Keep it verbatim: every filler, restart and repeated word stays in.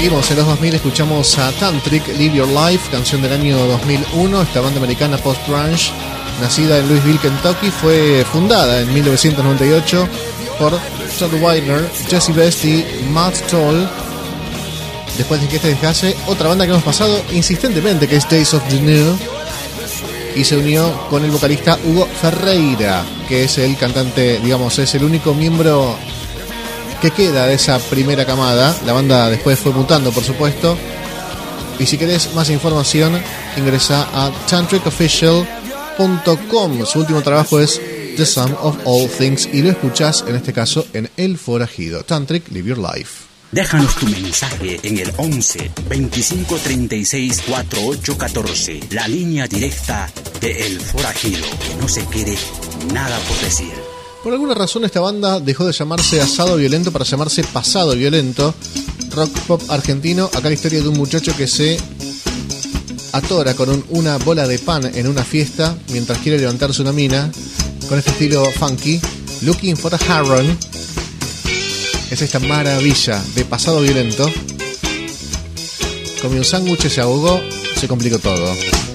Seguimos en los dos mil, escuchamos a Tantric, Live Your Life, canción del año dos mil uno. Esta banda americana post-grunge, nacida en Louisville, Kentucky, fue fundada en mil novecientos noventa y ocho por Todd Wagner, Jesse Best y Matt Toll. Después de que este dejase, otra banda que hemos pasado insistentemente, que es Days of the New, y se unió con el vocalista Hugo Ferreira, que es el cantante, digamos, es el único miembro que queda de esa primera camada. La banda después fue mutando, por supuesto. Y si querés más información, ingresa a tantric official punto com. Su último trabajo es The Sum of All Things y lo escuchás en este caso en El Forajido. Tantric, Live Your Life. Déjanos tu mensaje en el once, veinticinco, treinta y seis, cuarenta y ocho, catorce, la línea directa de El Forajido, que no se quede nada por decir. Por alguna razón esta banda dejó de llamarse Asado Violento para llamarse Pasado Violento. Rock pop argentino. Acá la historia de un muchacho que se atora con un, una bola de pan en una fiesta mientras quiere levantarse una mina, con este estilo funky. Looking for a Heron es esta maravilla de Pasado Violento. Comió un sándwich, se ahogó, se complicó todo.